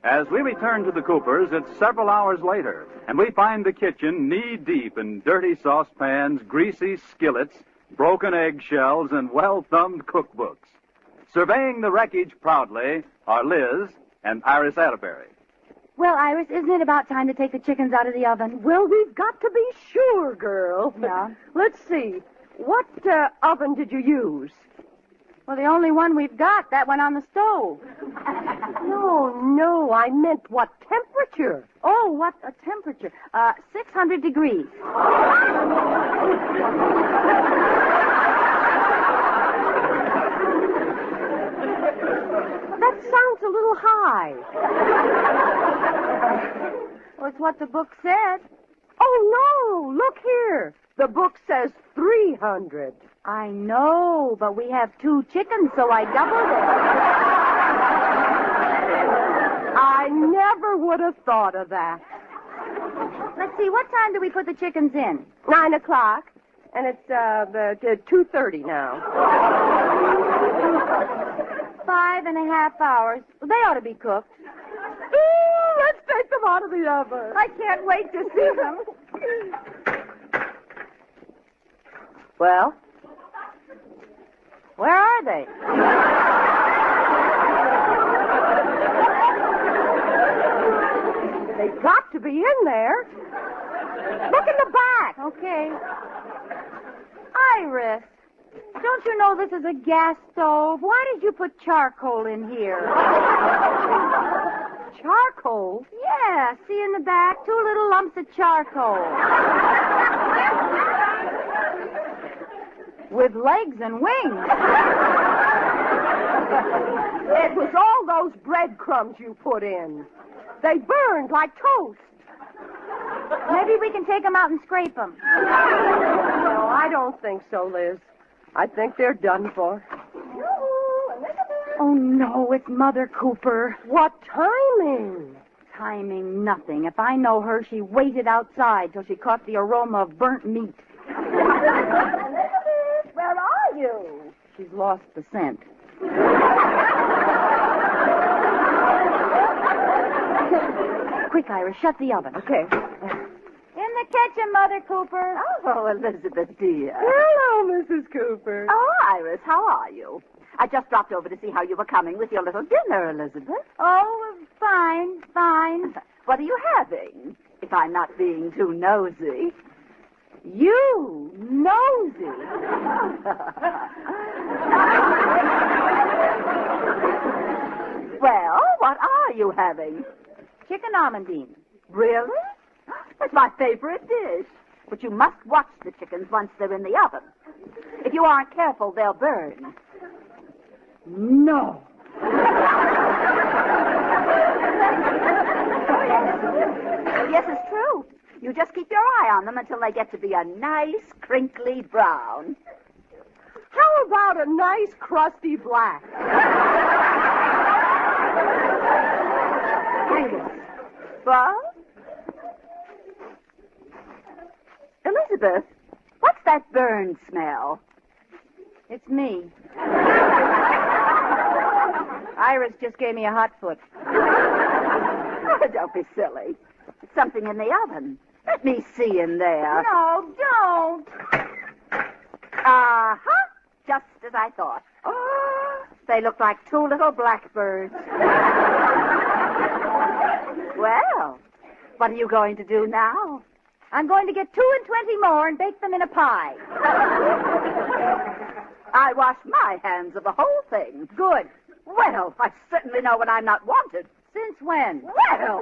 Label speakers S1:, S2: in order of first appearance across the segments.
S1: As we return to the Coopers, it's several hours later, and we find the kitchen knee-deep in dirty saucepans, greasy skillets, broken eggshells, and well-thumbed cookbooks. Surveying the wreckage proudly are Liz and Iris Atterbury.
S2: Well, Iris, isn't it about time to take the chickens out of the oven?
S3: Well, we've got to be sure, girl.
S2: Yeah.
S3: Let's see. What oven did you use?
S2: Well, the only one we've got, that one on the stove.
S3: No, I meant what temperature?
S2: Oh, what a temperature. 600 degrees.
S3: That sounds a little high.
S2: Well, it's what the book said.
S3: Oh, no, look here. The book says 300.
S2: I know, but we have 2 chickens, so I doubled it.
S3: I never would have thought of that.
S2: Let's see, what time do we put the chickens in?
S3: 9 o'clock, and it's 2:30 now.
S2: 5.5 hours. Well, they ought to be cooked.
S3: Ooh, let's take them out of the oven.
S2: I can't wait to see them.
S3: Well?
S2: Where are they?
S3: They've got to be in there. Look in the back.
S2: Okay. Iris, don't you know this is a gas stove? Why did you put charcoal in here?
S3: Charcoal?
S2: Yeah, see in the back? 2 little lumps of charcoal. With legs and wings.
S3: It was all those breadcrumbs you put in. They burned like toast.
S2: Maybe we can take them out and scrape them.
S3: No, I don't think so, Liz. I think they're done for.
S2: Oh, no, it's Mother Cooper.
S3: What timing?
S2: Timing nothing. If I know her, she waited outside till she caught the aroma of burnt meat.
S3: Where are you?
S2: She's lost the scent. Quick, Iris, shut the oven.
S3: Okay.
S2: In the kitchen, Mother Cooper.
S4: Oh, Elizabeth, dear.
S3: Hello, Mrs. Cooper.
S4: Oh, Iris, how are you? I just dropped over to see how you were coming with your little dinner, Elizabeth.
S2: Oh, fine.
S4: What are you having, if I'm not being too nosy?
S2: You nosy.
S4: Well, what are you having?
S2: Chicken almondine.
S4: Really? That's my favorite dish. But you must watch the chickens once they're in the oven. If you aren't careful, they'll burn.
S2: No.
S4: Yes, it's true. You just keep your eye on them until they get to be a nice, crinkly brown.
S3: How about a nice, crusty black?
S4: What? Elizabeth, what's that burn smell?
S2: It's me. Iris just gave me a hot foot.
S4: Oh, don't be silly. It's something in the oven. Let me see in there.
S2: No, don't.
S4: Uh-huh. Just as I thought. They look like 2 little blackbirds. Well, what are you going to do now?
S2: I'm going to get 2 and 20 more and bake them in a pie.
S4: I wash my hands of the whole thing.
S2: Good.
S4: Well, I certainly know when I'm not wanted.
S2: Since when?
S4: Well.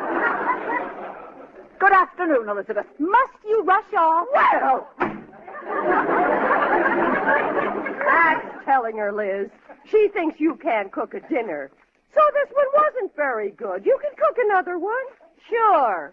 S4: Good afternoon, Elizabeth.
S2: Must you rush off?
S4: Well.
S3: That's telling her, Liz. She thinks you can't cook a dinner. So this one wasn't very good. You can cook another one.
S2: Sure.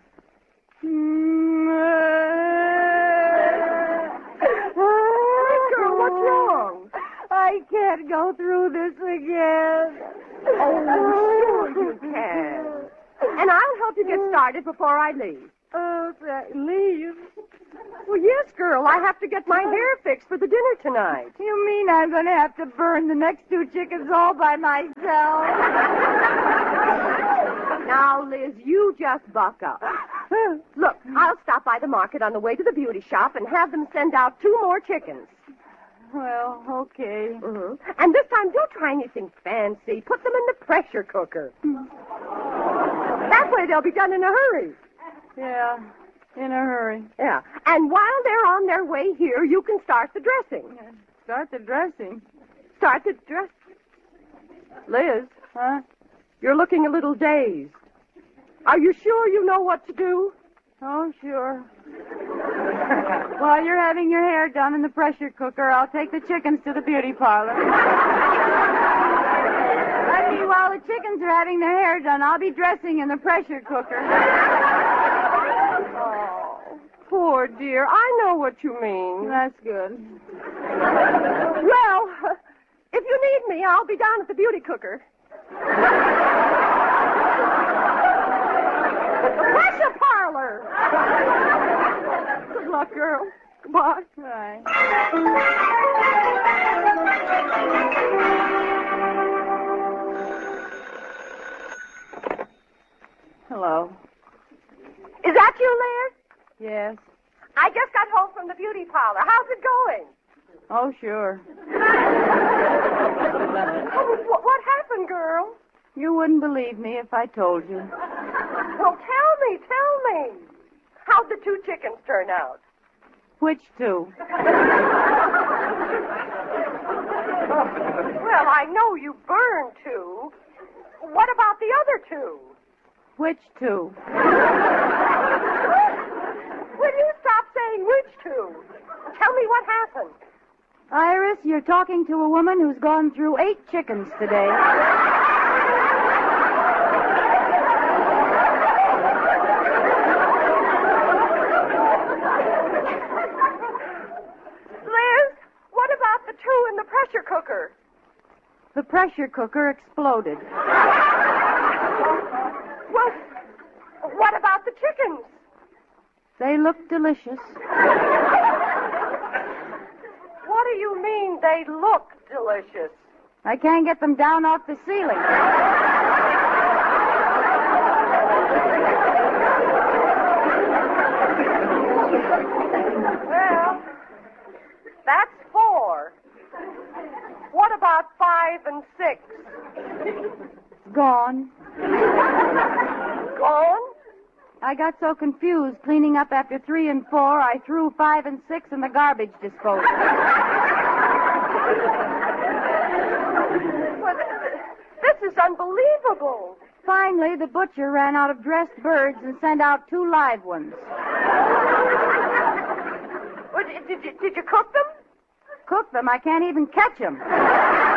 S3: Girl, what's wrong?
S2: I can't go through this again.
S3: Oh, sure you can. And I'll help you get started before I leave.
S2: Leave?
S3: Well, yes, girl. I have to get my hair fixed for the dinner tonight.
S2: You mean I'm going to have to burn the next 2 chickens all by myself?
S3: Now, Liz, you just buck up. Look, I'll stop by the market on the way to the beauty shop and have them send out 2 more chickens.
S2: Well, okay.
S3: Mm-hmm. And this time, don't try anything fancy. Put them in the pressure cooker. That way they'll be done in a hurry.
S2: Yeah, in a hurry.
S3: Yeah. And while they're on their way here, you can start the dressing.
S2: Start the dressing.
S3: Start the dress. Liz,
S2: Huh?
S3: you're looking a little dazed. Are you sure you know what to do?
S2: Oh, sure. While you're having your hair done in the pressure cooker, I'll take the chickens to the beauty parlor. I mean, while the chickens are having their hair done, I'll be dressing in the pressure cooker.
S3: Oh, poor dear. I know what you mean.
S2: That's good.
S3: Well, if you need me, I'll be down at the beauty cooker. The pressure parlor. Good luck, girl. Goodbye.
S2: Right. Hello.
S3: Is that you, Liz?
S2: Yes.
S3: I just got home from the beauty parlor. How's it going?
S2: Oh, sure.
S3: What happened, girl?
S2: You wouldn't believe me if I told you.
S3: Well, tell me. How'd the 2 chickens turn out?
S2: Which 2?
S3: Well, I know you burned 2. What about the other 2?
S2: Which 2?
S3: Will you stop saying which 2? Tell me what happened.
S2: Iris, you're talking to a woman who's gone through 8 chickens today.
S3: Liz, what about the 2 in the pressure cooker?
S2: The pressure cooker exploded.
S3: Well, what about the chickens?
S2: They look delicious.
S3: What do you mean they look delicious?
S2: I can't get them down off the ceiling.
S3: Well, that's 4. What about 5 and 6?
S2: Gone.
S3: Gone?
S2: I got so confused cleaning up after 3 and 4, I threw 5 and 6 in the garbage disposal.
S3: Well, this is unbelievable.
S2: Finally, the butcher ran out of dressed birds and sent out 2 live ones.
S3: Well, did you cook them?
S2: Cook them, I can't even catch them.